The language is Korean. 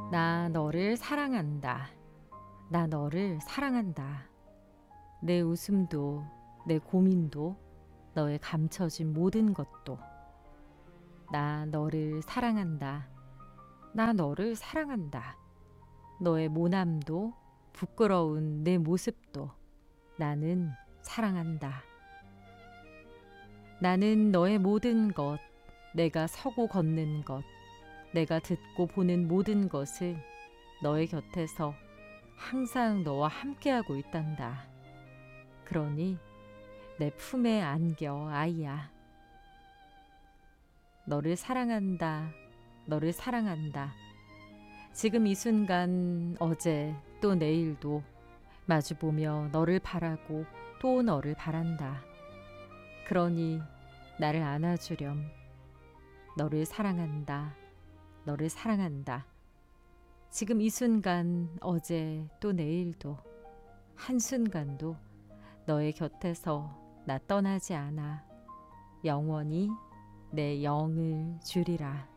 나 너를 사랑한다. 나 너를 사랑한다. 내 웃음도, 내 고민도, 너의 감춰진 모든 것도. 나 너를 사랑한다. 나 너를 사랑한다. 너의 모남도, 부끄러운 내 모습도 나는 사랑한다. 나는 너의 모든 것, 내가 서고 걷는 것, 내가 듣고 보는 모든 것을 너의 곁에서 항상 너와 함께하고 있단다. 그러니 내 품에 안겨 아이야. 너를 사랑한다. 너를 사랑한다. 지금 이 순간 어제 또 내일도 마주보며 너를 바라고 또 너를 바란다. 그러니 나를 안아주렴. 너를 사랑한다. 너를 사랑한다. 지금 이 순간 어제 또 내일도 한순간도 너의 곁에서 나 떠나지 않아 영원히 내 영을 주리라.